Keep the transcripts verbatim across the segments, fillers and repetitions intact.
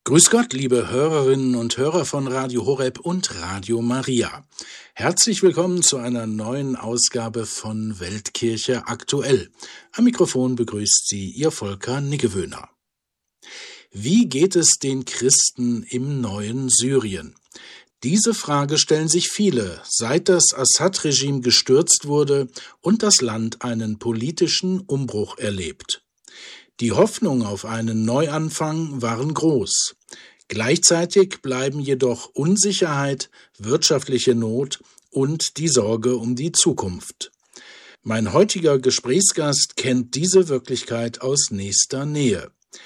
Grüß Gott, liebe Hörerinnen und Hörer von Radio Horeb und Radio Maria. Herzlich willkommen zu einer neuen Ausgabe von Weltkirche aktuell. Am Mikrofon begrüßt Sie Ihr Volker Niggewöhner. Wie geht es den Christen im neuen Syrien? Diese Frage stellen sich viele, seit das Assad-Regime gestürzt wurde und das Land einen politischen Umbruch erlebt. Die Hoffnung auf einen Neuanfang waren groß. Gleichzeitig bleiben jedoch Unsicherheit, wirtschaftliche Not und die Sorge um die Zukunft. Mein heutiger Gesprächsgast kennt diese Wirklichkeit aus nächster Nähe.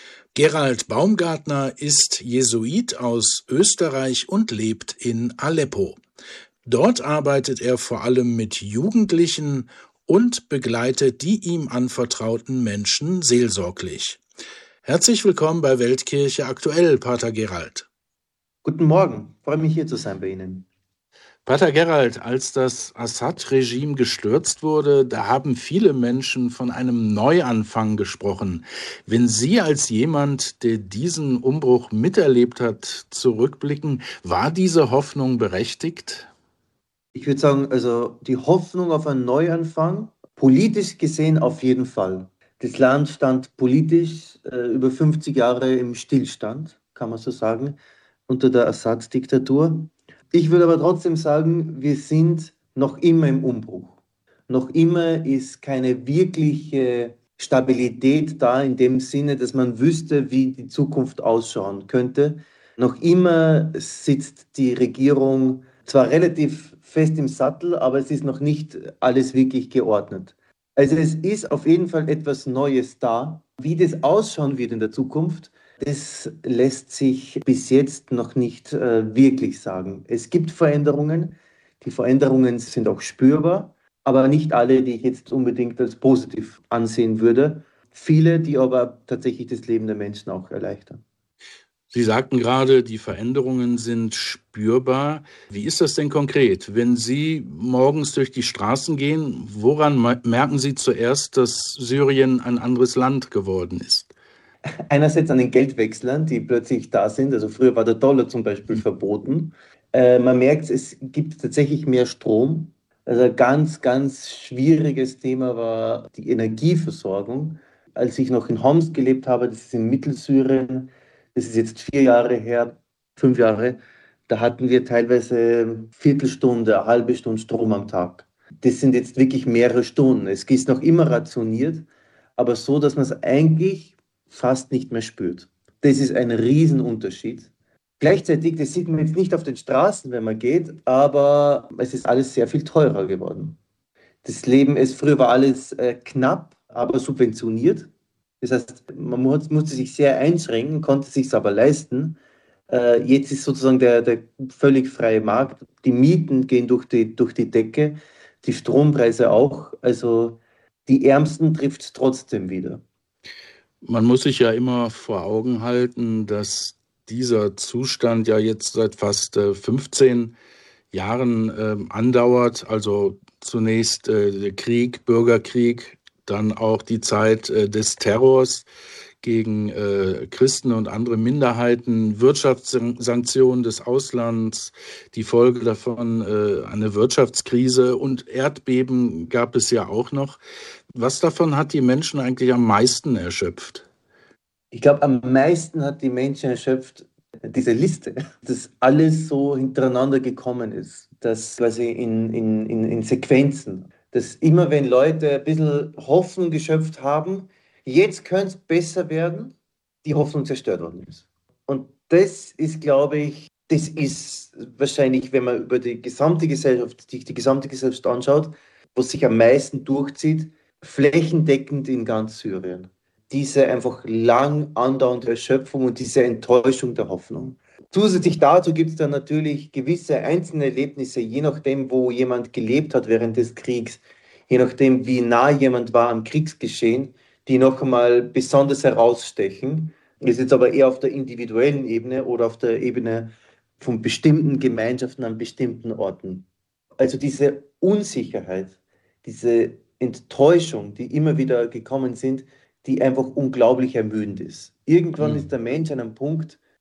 Gerald Baumgartner ist Jesuit aus Österreich und lebt in Aleppo. Dort arbeitet er vor allem mit Jugendlichen und begleitet die ihm anvertrauten Menschen seelsorglich. Herzlich willkommen bei Weltkirche aktuell, Pater Gerald. Guten Morgen, freue mich hier zu sein bei Ihnen. Pater Gerald, als das Assad-Regime gestürzt wurde, da haben viele Menschen von einem Neuanfang gesprochen. Wenn Sie als jemand, der diesen Umbruch miterlebt hat, zurückblicken, war diese Hoffnung berechtigt? Ich würde sagen, also die Hoffnung auf einen Neuanfang, politisch gesehen auf jeden Fall. Das Land stand politisch äh, über fünfzig Jahre im Stillstand, kann man so sagen, unter der Assad-Diktatur. Ich würde aber trotzdem sagen, wir sind noch immer im Umbruch. Noch immer ist keine wirkliche Stabilität da in dem Sinne, dass man wüsste, wie die Zukunft ausschauen könnte. Noch immer sitzt die Regierung zwar relativ fest im Sattel, aber es ist noch nicht alles wirklich geordnet. Also es ist auf jeden Fall etwas Neues da. Wie das ausschauen wird in der Zukunft, das lässt sich bis jetzt noch nicht äh, wirklich sagen. Es gibt Veränderungen. Die Veränderungen sind auch spürbar, aber nicht alle, die ich jetzt unbedingt als positiv ansehen würde. Viele, die aber tatsächlich das Leben der Menschen auch erleichtern. Sie sagten gerade, die Veränderungen sind spürbar. Wie ist das denn konkret? Wenn Sie morgens durch die Straßen gehen, woran merken Sie zuerst, dass Syrien ein anderes Land geworden ist? Einerseits an den Geldwechslern, die plötzlich da sind. Also früher war der Dollar zum Beispiel verboten. Äh, man merkt, es gibt tatsächlich mehr Strom. Also ein ganz, ganz schwieriges Thema war die Energieversorgung. Als ich noch in Homs gelebt habe, das ist in Mittelsyrien, das ist jetzt vier Jahre her, fünf Jahre, da hatten wir teilweise Viertelstunde, eine halbe Stunde Strom am Tag. Das sind jetzt wirklich mehrere Stunden. Es ist noch immer rationiert, aber so, dass man es eigentlich fast nicht mehr spürt. Das ist ein Riesenunterschied. Gleichzeitig, das sieht man jetzt nicht auf den Straßen, wenn man geht, aber es ist alles sehr viel teurer geworden. Das Leben ist, früher war alles äh, knapp, aber subventioniert. Das heißt, man muss, musste sich sehr einschränken, konnte sich aber leisten. Äh, jetzt ist sozusagen der, der völlig freie Markt. Die Mieten gehen durch die, durch die Decke, die Strompreise auch. Also die Ärmsten trifft es trotzdem wieder. Man muss sich ja immer vor Augen halten, dass dieser Zustand ja jetzt seit fast äh, fünfzehn Jahren äh, andauert. Also zunächst äh, der Krieg, Bürgerkrieg, dann auch die Zeit äh, des Terrors gegen äh, Christen und andere Minderheiten, Wirtschaftssanktionen des Auslands, die Folge davon äh, eine Wirtschaftskrise und Erdbeben gab es ja auch noch. Was davon hat die Menschen eigentlich am meisten erschöpft? Ich glaube, am meisten hat die Menschen erschöpft diese Liste, dass alles so hintereinander gekommen ist, dass quasi in, in, in, in Sequenzen, dass immer wenn Leute ein bisschen Hoffnung geschöpft haben, jetzt könnte es besser werden, die Hoffnung zerstört worden ist. Und das ist, glaube ich, das ist wahrscheinlich, wenn man über die gesamte Gesellschaft, die, die gesamte Gesellschaft anschaut, was sich am meisten durchzieht, flächendeckend in ganz Syrien. Diese einfach lang andauernde Erschöpfung und diese Enttäuschung der Hoffnung. Zusätzlich dazu gibt es dann natürlich gewisse einzelne Erlebnisse, je nachdem, wo jemand gelebt hat während des Kriegs, je nachdem, wie nah jemand war am Kriegsgeschehen, die noch einmal besonders herausstechen. Das ist jetzt aber eher auf der individuellen Ebene oder auf der Ebene von bestimmten Gemeinschaften an bestimmten Orten. Also diese Unsicherheit, diese Enttäuschung, die immer wieder gekommen sind, die einfach unglaublich ermüdend ist. Irgendwann ist der Mensch an einem Punkt,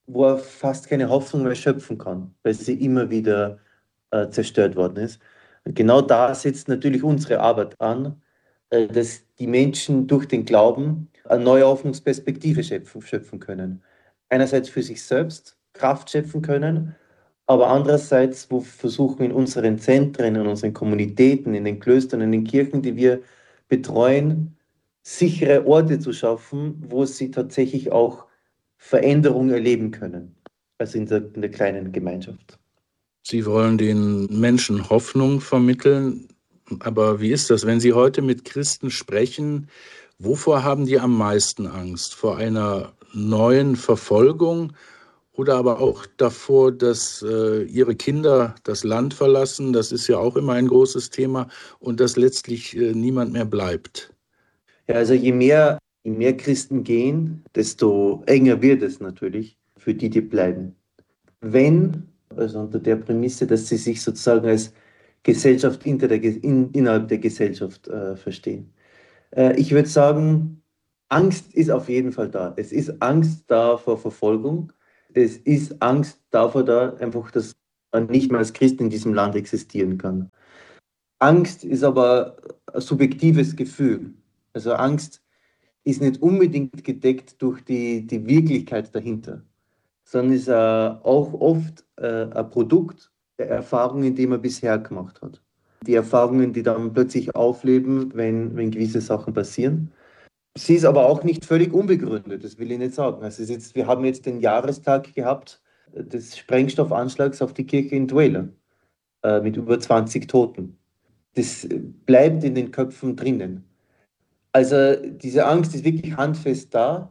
wo er fast keine Hoffnung mehr schöpfen kann, weil sie immer wieder äh, zerstört worden ist. Und genau da setzt natürlich unsere Arbeit an, äh, dass die Menschen durch den Glauben eine neue Hoffnungsperspektive schöpfen, schöpfen können. Einerseits für sich selbst Kraft schöpfen können, aber andererseits, wo wir versuchen in unseren Zentren, in unseren Kommunitäten, in den Klöstern, in den Kirchen, die wir betreuen, sichere Orte zu schaffen, wo sie tatsächlich auch Veränderung erleben können, also in der, in der kleinen Gemeinschaft. Sie wollen den Menschen Hoffnung vermitteln, aber wie ist das, wenn Sie heute mit Christen sprechen? Wovor haben die am meisten Angst? Vor einer neuen Verfolgung oder aber auch davor, dass äh, ihre Kinder das Land verlassen? Das ist ja auch immer ein großes Thema und dass letztlich äh, niemand mehr bleibt. Ja, also je mehr, je mehr Christen gehen, desto enger wird es natürlich für die, die bleiben. Wenn, also unter der Prämisse, dass sie sich sozusagen als Gesellschaft hinter der, in, innerhalb der Gesellschaft äh, verstehen. Äh, ich würde sagen, Angst ist auf jeden Fall da. Es ist Angst da vor Verfolgung. Es ist Angst davor da, einfach, dass man nicht mehr als Christ in diesem Land existieren kann. Angst ist aber ein subjektives Gefühl. Also Angst ist nicht unbedingt gedeckt durch die, die Wirklichkeit dahinter, sondern ist äh, auch oft äh, ein Produkt der Erfahrungen, die man bisher gemacht hat. Die Erfahrungen, die dann plötzlich aufleben, wenn, wenn gewisse Sachen passieren. Sie ist aber auch nicht völlig unbegründet, das will ich nicht sagen. Also es ist jetzt, wir haben jetzt den Jahrestag gehabt äh, des Sprengstoffanschlags auf die Kirche in Douala äh, mit über zwanzig Toten. Das äh, bleibt in den Köpfen drinnen. Also diese Angst ist wirklich handfest da.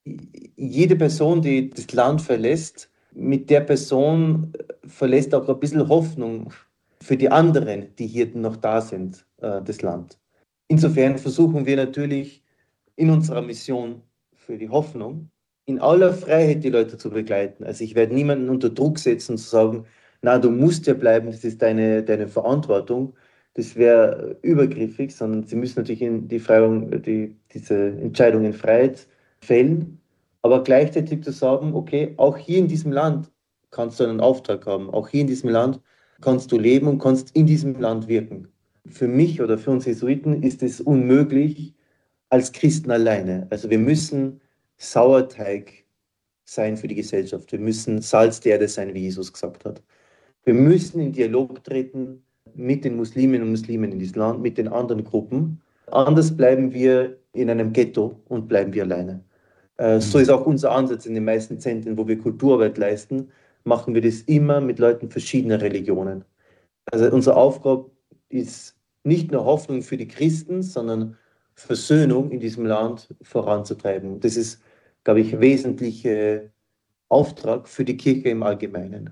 Jede Person, die das Land verlässt, mit der Person verlässt auch ein bisschen Hoffnung für die anderen, die hier noch da sind, äh, das Land. Insofern versuchen wir natürlich in unserer Mission für die Hoffnung, in aller Freiheit die Leute zu begleiten. Also ich werde niemanden unter Druck setzen, zu sagen, na, du musst ja bleiben, das ist deine, deine Verantwortung. Das wäre übergriffig, sondern sie müssen natürlich in die Freiung, die, diese Entscheidung in Freiheit fällen, aber gleichzeitig zu sagen, okay, auch hier in diesem Land kannst du einen Auftrag haben, auch hier in diesem Land kannst du leben und kannst in diesem Land wirken. Für mich oder für uns Jesuiten ist es unmöglich als Christen alleine. Also wir müssen Sauerteig sein für die Gesellschaft. Wir müssen Salz der Erde sein, wie Jesus gesagt hat. Wir müssen in Dialog treten mit den Musliminnen und Muslimen in diesem Land, mit den anderen Gruppen. Anders bleiben wir in einem Ghetto und bleiben wir alleine. Äh, so ist auch unser Ansatz in den meisten Zentren, wo wir Kulturarbeit leisten, machen wir das immer mit Leuten verschiedener Religionen. Also unsere Aufgabe ist nicht nur Hoffnung für die Christen, sondern Versöhnung in diesem Land voranzutreiben. Das ist, glaube ich, wesentlicher Auftrag für die Kirche im Allgemeinen.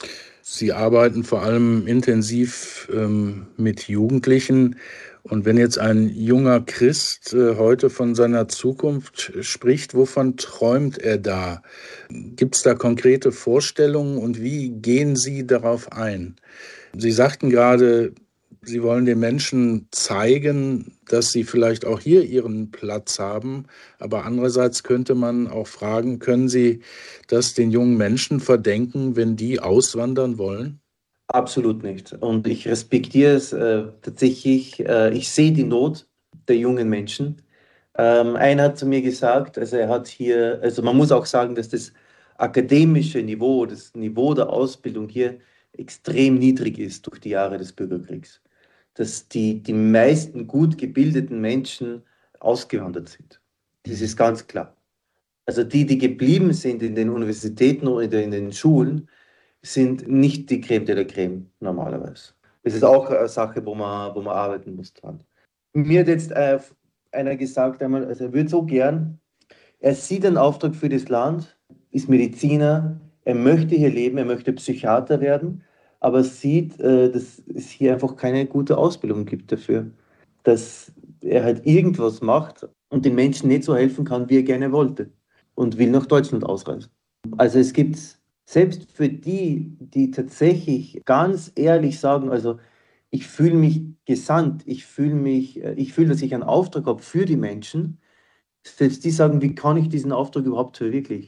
Sie arbeiten vor allem intensiv ähm, mit Jugendlichen. Und wenn jetzt ein junger Christ äh, heute von seiner Zukunft spricht, wovon träumt er da? Gibt es da konkrete Vorstellungen und wie gehen Sie darauf ein? Sie sagten gerade, Sie wollen den Menschen zeigen, dass sie vielleicht auch hier ihren Platz haben. Aber andererseits könnte man auch fragen, können Sie das den jungen Menschen verdenken, wenn die auswandern wollen? Absolut nicht. Und ich respektiere es äh, tatsächlich. Äh, ich sehe die Not der jungen Menschen. Ähm, einer hat zu mir gesagt, also er hat hier, also man muss auch sagen, dass das akademische Niveau, das Niveau der Ausbildung hier extrem niedrig ist durch die Jahre des Bürgerkriegs. Dass die, die meisten gut gebildeten Menschen ausgewandert sind. Das ist ganz klar. Also die, die geblieben sind in den Universitäten oder in den Schulen, sind nicht die Creme de la Creme normalerweise. Das ist auch eine Sache, wo man, wo man arbeiten muss dran. Mir hat jetzt äh, einer gesagt einmal, also er würde so gern, er sieht einen Auftrag für das Land, ist Mediziner, er möchte hier leben, er möchte Psychiater werden, aber sieht, äh, dass es hier einfach keine gute Ausbildung gibt dafür. Dass er halt irgendwas macht und den Menschen nicht so helfen kann, wie er gerne wollte und will nach Deutschland ausreisen. Also es gibt selbst für die, die tatsächlich ganz ehrlich sagen, also ich fühle mich gesandt, ich fühle mich, äh, ich fühle, dass ich einen Auftrag habe für die Menschen, selbst die sagen, wie kann ich diesen Auftrag überhaupt verwirklichen?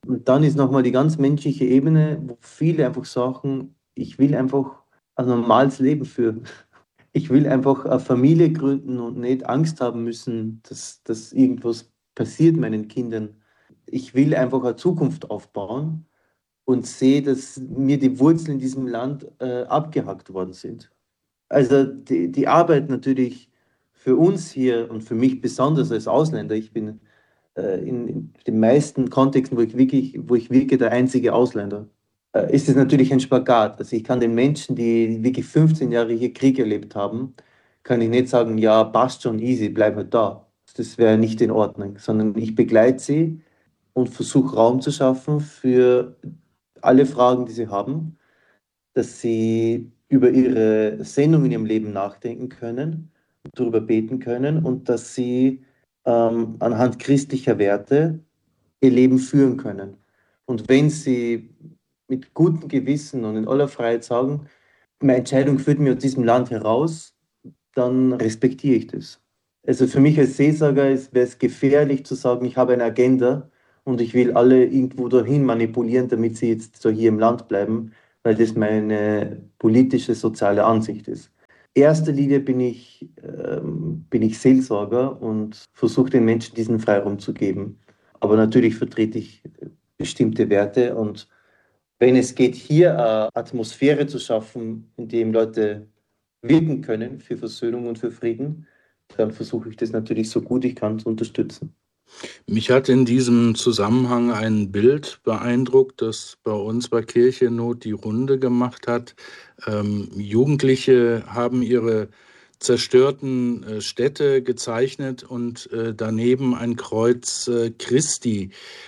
Und dann ist nochmal die ganz menschliche Ebene, wo viele einfach sagen, ich will einfach ein normales Leben führen. Ich will einfach eine Familie gründen und nicht Angst haben müssen, dass, dass irgendwas passiert meinen Kindern. Ich will einfach eine Zukunft aufbauen und sehe, dass mir die Wurzeln in diesem Land äh, abgehackt worden sind. Also die, die Arbeit natürlich für uns hier und für mich besonders als Ausländer, ich bin äh, in, in den meisten Kontexten, wo ich wirklich, wo ich wirke, der einzige Ausländer, äh, ist es natürlich ein Spagat. Also ich kann den Menschen, die wirklich fünfzehn Jahre hier Krieg erlebt haben, kann ich nicht sagen, ja, passt schon, easy, bleib halt da. Das wäre nicht in Ordnung, sondern ich begleite sie und versuche Raum zu schaffen für alle Fragen, die sie haben, dass sie über ihre Sendung in ihrem Leben nachdenken können, darüber beten können und dass sie ähm, anhand christlicher Werte ihr Leben führen können. Und wenn sie mit gutem Gewissen und in aller Freiheit sagen, meine Entscheidung führt mich aus diesem Land heraus, dann respektiere ich das. Also für mich als Seelsorger wäre es gefährlich zu sagen, ich habe eine Agenda und ich will alle irgendwo dahin manipulieren, damit sie jetzt so hier im Land bleiben, weil das meine politische, soziale Ansicht ist. In erster Linie bin ich, ähm, bin ich Seelsorger und versuche den Menschen diesen Freiraum zu geben. Aber natürlich vertrete ich bestimmte Werte und wenn es geht, hier eine Atmosphäre zu schaffen, in dem Leute wirken können für Versöhnung und für Frieden, dann versuche ich das natürlich so gut ich kann zu unterstützen. Mich hat in diesem Zusammenhang ein Bild beeindruckt, das bei uns bei Kirchennot die Runde gemacht hat. Ähm, Jugendliche haben ihre zerstörten äh, Städte gezeichnet und äh, daneben ein Kreuz äh, Christi.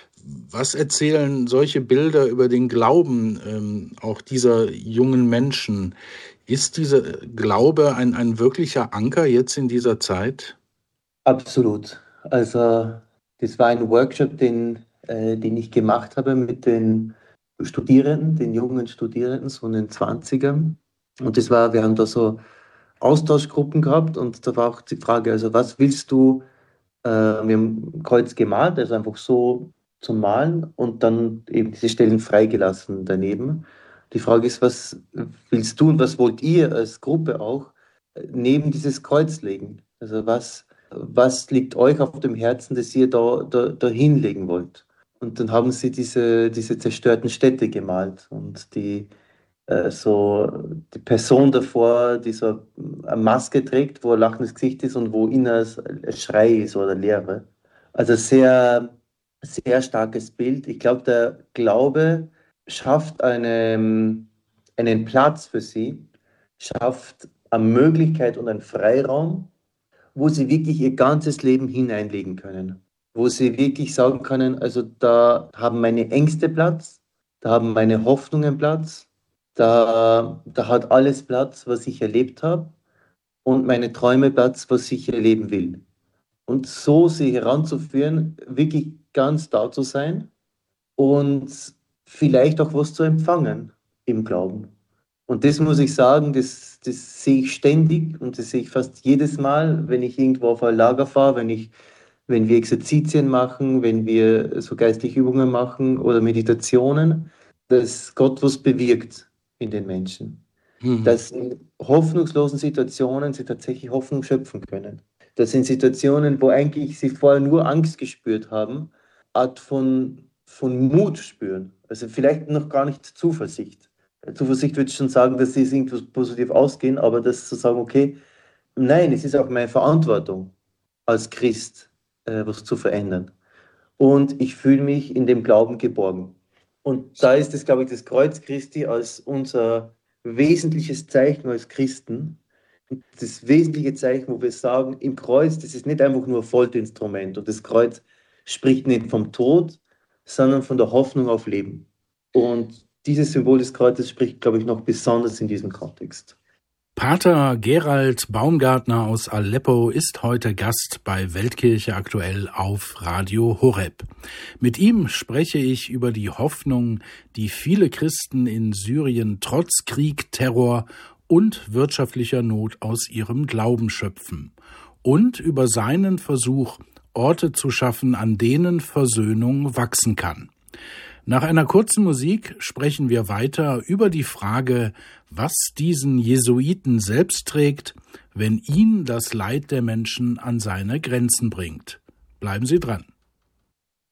Was erzählen solche Bilder über den Glauben ähm, auch dieser jungen Menschen? Ist dieser Glaube ein, ein wirklicher Anker jetzt in dieser Zeit? Absolut. Also das war ein Workshop, den, äh, den ich gemacht habe mit den Studierenden, den jungen Studierenden, so in den Zwanzigern. Und das war, wir haben da so Austauschgruppen gehabt und da war auch die Frage, also was willst du, äh, wir haben ein Kreuz gemalt, also einfach so zum Malen und dann eben diese Stellen freigelassen daneben. Die Frage ist, was willst du und was wollt ihr als Gruppe auch neben dieses Kreuz legen? Also was, was liegt euch auf dem Herzen, das ihr da, da, da hinlegen wollt? Und dann haben sie diese, diese zerstörten Städte gemalt und die äh, so die Person davor, die so eine Maske trägt, wo ein lachendes Gesicht ist und wo innen ein Schrei ist oder Leere. Also sehr, sehr starkes Bild. Ich glaube, der Glaube schafft eine, einen Platz für sie, schafft eine Möglichkeit und einen Freiraum, wo sie wirklich ihr ganzes Leben hineinlegen können. Wo sie wirklich sagen können, also da haben meine Ängste Platz, da haben meine Hoffnungen Platz, da, da hat alles Platz, was ich erlebt habe und meine Träume Platz, was ich erleben will. Und so sie heranzuführen, wirklich ganz da zu sein und vielleicht auch was zu empfangen im Glauben. Und das muss ich sagen, das, das sehe ich ständig und das sehe ich fast jedes Mal, wenn ich irgendwo auf ein Lager fahre, wenn ich, wenn wir Exerzitien machen, wenn wir so geistliche Übungen machen oder Meditationen, dass Gott was bewirkt in den Menschen. Mhm. Dass in hoffnungslosen Situationen sie tatsächlich Hoffnung schöpfen können. Dass in Situationen, wo eigentlich sie vorher nur Angst gespürt haben, Art von, von Mut spüren. Also vielleicht noch gar nicht Zuversicht. Zuversicht würde ich schon sagen, dass sie es irgendwas positiv ausgehen, aber das zu sagen, okay, nein, es ist auch meine Verantwortung als Christ, äh, was zu verändern. Und ich fühle mich in dem Glauben geborgen. Und da ist es, glaube ich, das Kreuz Christi als unser wesentliches Zeichen als Christen. Das wesentliche Zeichen, wo wir sagen, im Kreuz, das ist nicht einfach nur ein Folterinstrument. Und das Kreuz spricht nicht vom Tod, sondern von der Hoffnung auf Leben. Und dieses Symbol des Kreuzes spricht, glaube ich, noch besonders in diesem Kontext. Pater Gerald Baumgartner aus Aleppo ist heute Gast bei Weltkirche aktuell auf Radio Horeb. Mit ihm spreche ich über die Hoffnung, die viele Christen in Syrien trotz Krieg, Terror und wirtschaftlicher Not aus ihrem Glauben schöpfen und über seinen Versuch, Orte zu schaffen, an denen Versöhnung wachsen kann. Nach einer kurzen Musik sprechen wir weiter über die Frage, was diesen Jesuiten selbst trägt, wenn ihn das Leid der Menschen an seine Grenzen bringt. Bleiben Sie dran.